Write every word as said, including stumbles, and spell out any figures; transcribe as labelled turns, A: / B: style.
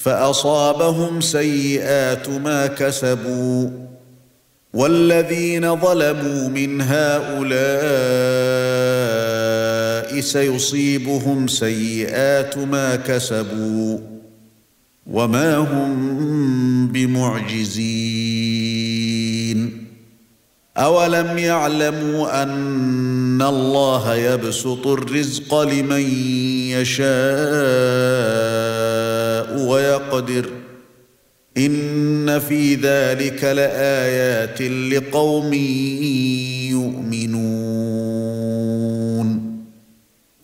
A: فأصابهم سيئات ما كسبوا والذين ظلموا من هؤلاء سيصيبهم سيئات ما كسبوا وما هم بمعجزين أولم يعلموا أن الله يبسط الرزق لمن يشاء ويقدر إن في ذلك لآيات لقوم يؤمنون